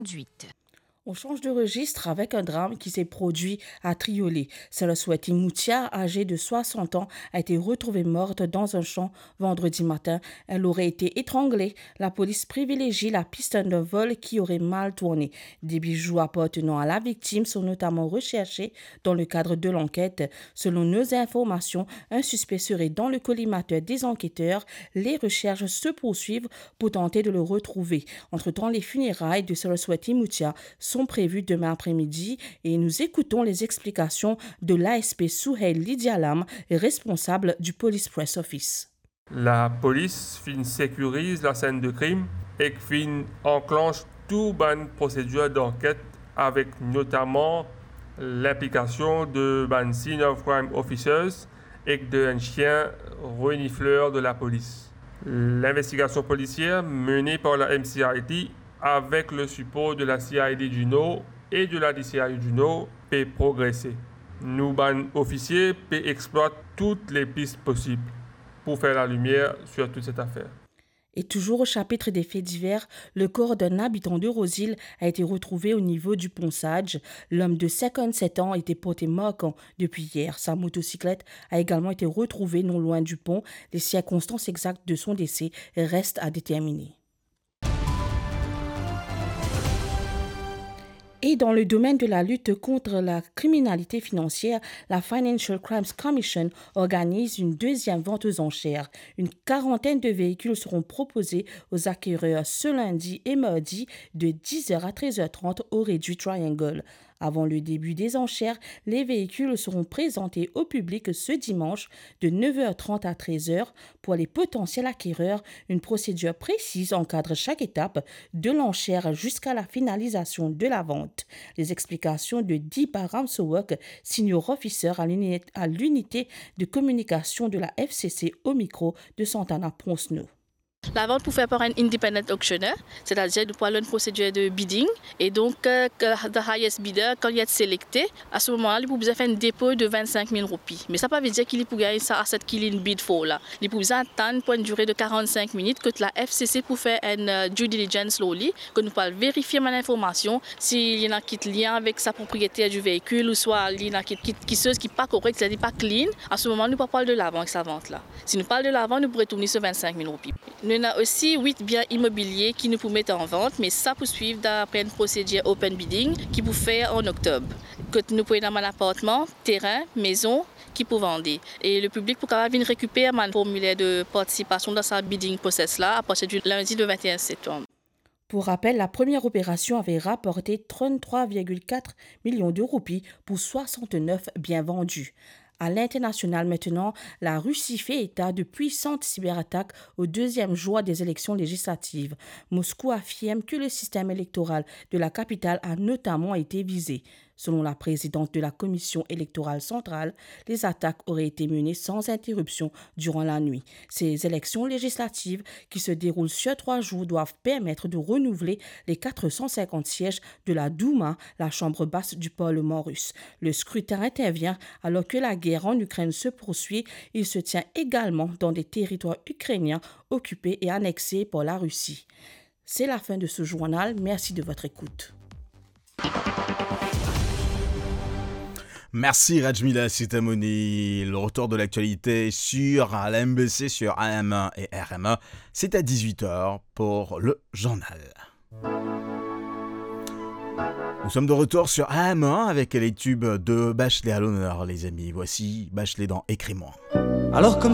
conduite. On change de registre avec un drame qui s'est produit à Triolet. Saraswati Moutia, âgée de 60 ans, a été retrouvée morte dans un champ vendredi matin. Elle aurait été étranglée. La police privilégie la piste d'un vol qui aurait mal tourné. Des bijoux appartenant à la victime sont notamment recherchés dans le cadre de l'enquête. Selon nos informations, un suspect serait dans le collimateur des enquêteurs. Les recherches se poursuivent pour tenter de le retrouver. Entre-temps, les funérailles de Saraswati Moutia sont prévues demain après-midi et nous écoutons les explications de l'ASP Souheil Lidialam, responsable du Police Press Office. La police sécurise la scène de crime et enclenche toute une procédure d'enquête avec notamment l'implication de scene of crime officers et d'un chien renifleur de la police. L'investigation policière menée par la MCIT avec le support de la CID du Nord et de la DCI du Nord peut progresser. Nous, officiers, peut exploiter toutes les pistes possibles pour faire la lumière sur toute cette affaire. Et toujours au chapitre des faits divers, le corps d'un habitant de Rosil a été retrouvé au niveau du pont Sage. L'homme de 57 ans était porté mort depuis hier. Sa motocyclette a également été retrouvée non loin du pont. Les circonstances exactes de son décès restent à déterminer. Et dans le domaine de la lutte contre la criminalité financière, la Financial Crimes Commission organise une deuxième vente aux enchères. Une quarantaine de véhicules seront proposés aux acquéreurs ce lundi et mardi de 10h à 13h30 au réduit Triangle. Avant le début des enchères, les véhicules seront présentés au public ce dimanche de 9h30 à 13h. Pour les potentiels acquéreurs, une procédure précise encadre chaque étape de l'enchère jusqu'à la finalisation de la vente. Les explications de Deepa Ramsawak, senior officer à l'unité de communication de la FCC au micro de Santana Ponsno. La vente pour faire par un independent auctioneer, c'est-à-dire nous parlons d'une procédure de bidding. Et donc, the highest bidder, quand il est sélecté, à ce moment-là, il peut besoin faire un dépôt de 25 000 roupies. Mais ça ne veut pas dire qu'il peut gagner ça à cette qu'il est bid for là. Il peut besoin attendre pour une durée de 45 minutes que la FCC pour faire un due diligence slowly, que nous pouvons vérifier mon information s'il y en a qui lien avec sa propriétaire du véhicule ou soit il y en a qui n'est pas correct, c'est-à-dire pas clean. À ce moment, nous ne pouvons pas parler de l'avant avec sa vente là. Si nous parlons de l'avant, nous pourrions tourner sur 25 000 roupies. Nous avons aussi 8 biens immobiliers qui nous pouvons mettre en vente, mais ça pour suivre d'après une procédure open bidding qui peut faire en octobre. Que nous pouvons dans un appartement, terrain, maison qui peut vendre. Et le public peut venir récupérer un formulaire de participation dans sa bidding process là à partir du lundi le 21 septembre. Pour rappel, la première opération avait rapporté 33,4 millions de roupies pour 69 biens vendus. À l'international maintenant, la Russie fait état de puissantes cyberattaques au deuxième jour des élections législatives. Moscou affirme que le système électoral de la capitale a notamment été visé. Selon la présidente de la Commission électorale centrale, les attaques auraient été menées sans interruption durant la nuit. Ces élections législatives, qui se déroulent sur 3 jours, doivent permettre de renouveler les 450 sièges de la Douma, la chambre basse du Parlement russe. Le scrutin intervient alors que la guerre en Ukraine se poursuit. Il se tient également dans des territoires ukrainiens occupés et annexés par la Russie. C'est la fin de ce journal. Merci de votre écoute. Merci Rajmila Sitamoni. Le retour de l'actualité sur la MBC, sur AM1 et RM1, c'est à 18h pour le journal. Nous sommes de retour sur AM1 avec les tubes de Bachelet à l'honneur, les amis. Voici Bachelet dans Écris-moi. Alors comme